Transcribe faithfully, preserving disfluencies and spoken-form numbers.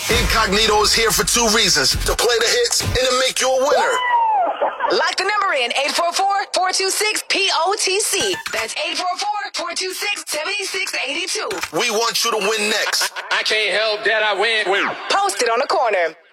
Incognito is here for two reasons: to play the hits and to make you a winner. Lock the number in eight four four, four two six, P O T C. That's eight four four, four two six, seven six eight two. We want you to win next. I can't help that I win. Post it on the corner.